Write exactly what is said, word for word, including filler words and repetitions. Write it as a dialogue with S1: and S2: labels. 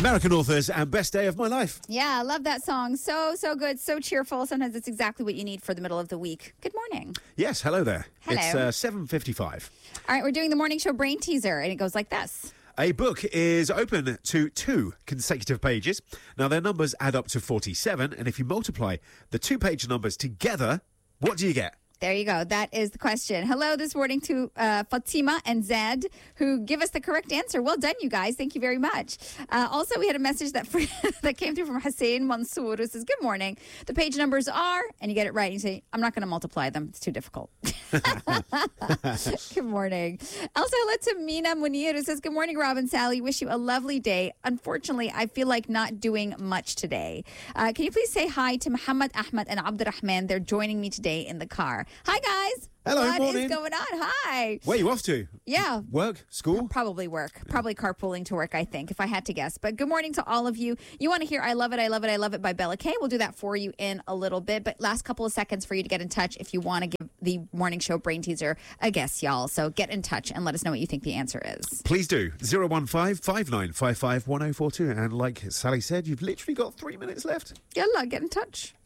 S1: American Authors and Best Day of My Life.
S2: Yeah, I love that song. So, so good, so cheerful. Sometimes it's exactly what you need for the middle of the week. Good morning.
S1: Yes, hello there.
S2: Hello.
S1: It's uh, seven fifty-five.
S2: All right, we're doing the morning show brain teaser, and it goes like this.
S1: A book is open to two consecutive pages. Now, their numbers add up to forty-seven, and if you multiply the two-page numbers together, what do you get?
S2: There you go. That is the question. Hello this morning to uh, Fatima and Zed, who give us the correct answer. Well done, you guys. Thank you very much. Uh, also, we had a message that that came through from Hussein Mansour, who says, good morning. The page numbers are, and you get it right. And you say, I'm not going to multiply them. It's too difficult. Good morning. Also, hello to Mina Munir, who says, good morning, Rob and Sally. Wish you a lovely day. Unfortunately, I feel like not doing much today. Uh, can you please say hi to Muhammad Ahmed and Abdurrahman? They're joining me today in the car. Hi, guys.
S1: Hello,
S2: What
S1: morning.
S2: is going on? Hi.
S1: Where are you off to?
S2: Yeah.
S1: Work? School?
S2: Probably work. Probably carpooling to work, I think, if I had to guess. But good morning to all of you. You want to hear I Love It, I Love It, I Love It by Bella K. We'll do that for you in a little bit. But last couple of seconds for you to get in touch if you want to give the morning show brain teaser a guess, y'all. So get in touch and let us know what you think the answer is.
S1: Please do. zero one five, five nine five five, one oh four two. And like Sally said, you've literally got three minutes left.
S2: Yalla, get in touch.